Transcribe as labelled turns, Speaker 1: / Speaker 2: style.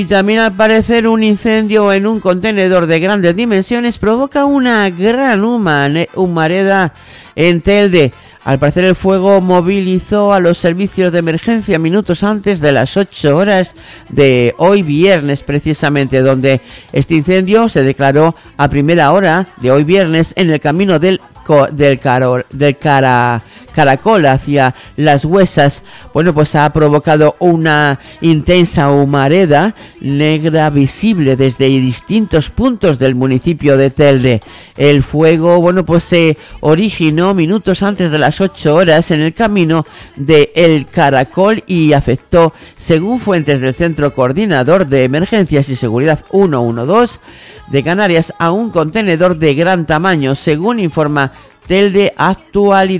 Speaker 1: Y también, al parecer, un incendio en un contenedor de grandes dimensiones provoca una gran humareda en Telde. Al parecer, el fuego movilizó a los servicios de emergencia minutos antes de las 8 horas de hoy viernes, precisamente, donde este incendio se declaró a primera hora de hoy viernes en el camino del Caracol hacia Las Huesas. Bueno, pues ha provocado una intensa humareda negra visible desde distintos puntos del municipio de Telde. El fuego, bueno, pues se originó minutos antes de las 8 horas en el camino de El Caracol y afectó, según fuentes del Centro Coordinador de Emergencias y Seguridad 112 de Canarias, a un contenedor de gran tamaño, según informa Telde Actualidad.